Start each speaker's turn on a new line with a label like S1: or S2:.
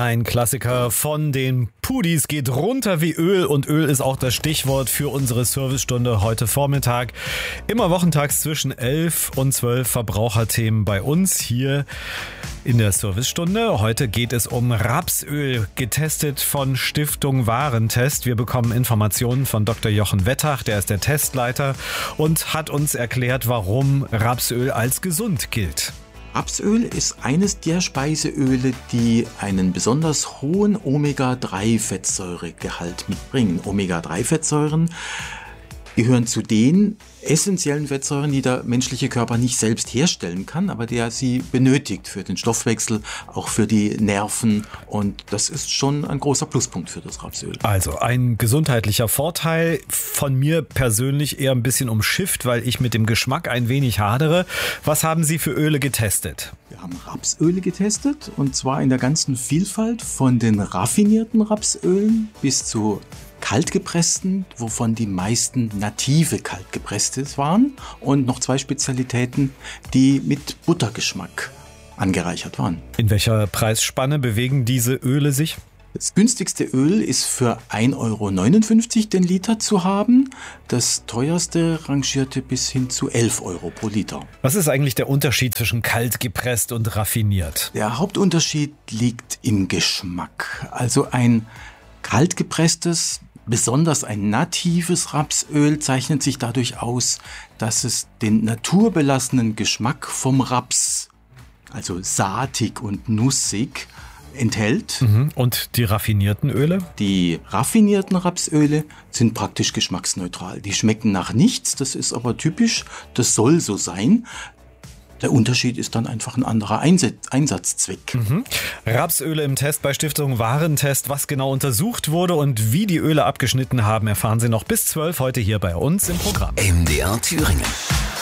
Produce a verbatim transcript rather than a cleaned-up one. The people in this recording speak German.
S1: Ein Klassiker von den Pudis geht runter wie Öl und Öl ist auch das Stichwort für unsere Servicestunde heute Vormittag. Immer wochentags zwischen elf und zwölf Verbraucherthemen bei uns hier in der Servicestunde. Heute geht es um Rapsöl, getestet von Stiftung Warentest. Wir bekommen Informationen von Doktor Jochen Wettach, der ist der Testleiter und hat uns erklärt, warum Rapsöl als gesund gilt.
S2: Rapsöl ist eines der Speiseöle, die einen besonders hohen Omega drei Fettsäuregehalt mitbringen. Omega drei Fettsäuren gehören zu den essentiellen Fettsäuren, die der menschliche Körper nicht selbst herstellen kann, aber der sie benötigt für den Stoffwechsel, auch für die Nerven, und das ist schon ein großer Pluspunkt für das Rapsöl.
S1: Also ein gesundheitlicher Vorteil, von mir persönlich eher ein bisschen umschifft, weil ich mit dem Geschmack ein wenig hadere. Was haben Sie für Öle getestet?
S2: Wir haben Rapsöle getestet, und zwar in der ganzen Vielfalt, von den raffinierten Rapsölen bis zu kaltgepressten, wovon die meisten native kaltgepresstes waren, und noch zwei Spezialitäten, die mit Buttergeschmack angereichert waren.
S1: In welcher Preisspanne bewegen diese Öle sich?
S2: Das günstigste Öl ist für ein Euro neunundfünfzig den Liter zu haben. Das teuerste rangierte bis hin zu elf Euro pro Liter.
S1: Was ist eigentlich der Unterschied zwischen kalt gepresst und raffiniert?
S2: Der Hauptunterschied liegt im Geschmack. Also ein kaltgepresstes, besonders ein natives Rapsöl zeichnet sich dadurch aus, dass es den naturbelassenen Geschmack vom Raps, also saatig und nussig, enthält.
S1: Und die raffinierten Öle?
S2: Die raffinierten Rapsöle sind praktisch geschmacksneutral. Die schmecken nach nichts, das ist aber typisch, das soll so sein. Der Unterschied ist dann einfach ein anderer Einsatz, Einsatzzweck.
S1: Mhm. Rapsöle im Test bei Stiftung Warentest. Was genau untersucht wurde und wie die Öle abgeschnitten haben, erfahren Sie noch bis zwölf heute hier bei uns im Programm.
S3: M D R Thüringen.